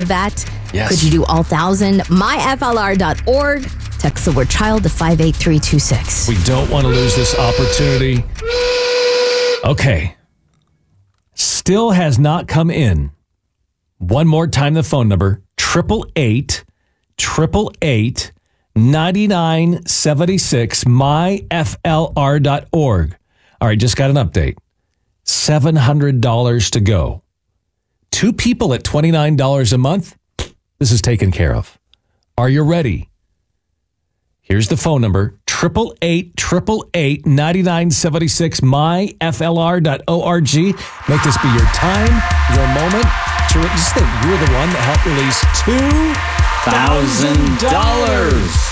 that? Yes. Could you do all 1,000? myflr.org. Text the word child to 58326. We don't want to lose this opportunity. Okay. Still has not come in. One more time, the phone number, 888-888-9976, myflr.org. All right, just got an update. $700 to go. 2 people at $29 a month. This is taken care of. Are you ready? Here's the phone number, 888-888-9976, myflr.org. Make this be your time, your moment. Just think, you're the one that helped release $2,000.